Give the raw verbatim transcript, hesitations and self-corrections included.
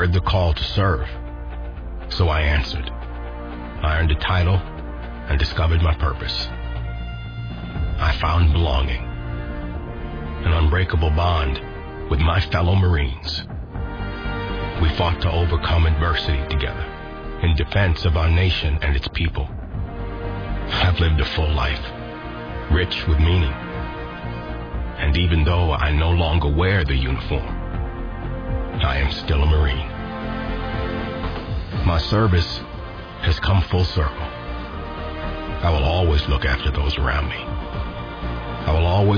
heard the call to serve, so I answered. I earned a title and discovered my purpose. I found belonging, an unbreakable bond with my fellow Marines. We fought to overcome adversity together in defense of our nation and its people. I've lived a full life, rich with meaning. And even though I no longer wear the uniform, I am still a Marine. My service has come full circle. I will always look after those around me. I will always